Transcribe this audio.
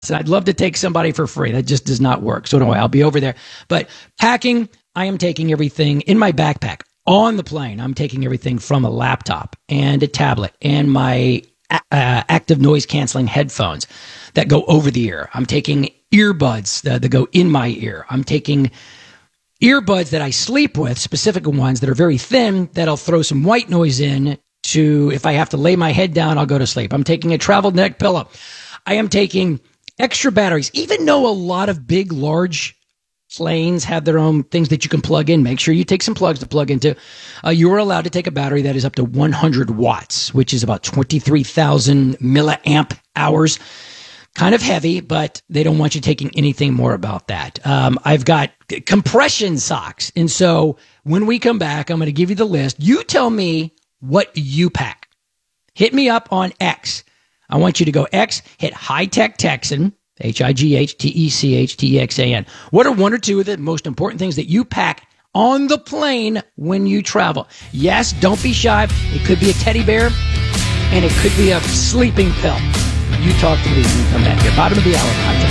And I'd love to take somebody for free. That just does not work. So anyway, I'll be over there. But packing, I am taking everything in my backpack. On the plane, I'm taking everything from a laptop and a tablet and my active noise canceling headphones that go over the ear. I'm taking earbuds that go in my ear. I'm taking earbuds that I sleep with, specific ones that are very thin that I'll throw some white noise in to, if I have to lay my head down, I'll go to sleep. I'm taking a travel neck pillow. I am taking extra batteries, even though a lot of big, large planes have their own things that you can plug in. Make sure you take some plugs to plug into. You are allowed to take a battery that is up to 100 watts, which is about 23,000 milliamp hours. Kind of heavy, but they don't want you taking anything more about that. I've got compression socks. And so when we come back, I'm going to give you the list. You tell me what you pack. Hit me up on X. I want you to go X, hit High Tech Texan, HIGHTECHTEXAN. What are one or two of the most important things that you pack on the plane when you travel? Yes, don't be shy. It could be a teddy bear, and it could be a sleeping pill. You talk to me when you come back here. Bottom of the hour.